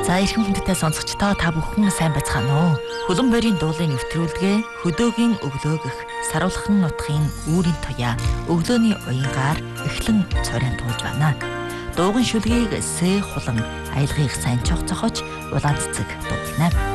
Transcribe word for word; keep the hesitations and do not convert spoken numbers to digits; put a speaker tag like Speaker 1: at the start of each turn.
Speaker 1: За эрхэм хүндэтэй сонсогчдоо та бүхэн сайн байцгаана уу? Хөлөн борийн дуулын нэвтрүүлгээ хөдөөгийн өглөө гэх саруулхан нутгийн үүрийн туяа өглөөний уянгаар эхлэн цорын туулж байна. Дууган шүлгийг сэ хулан аялгыг сайн цог цохож улаан цэцэг дуулна.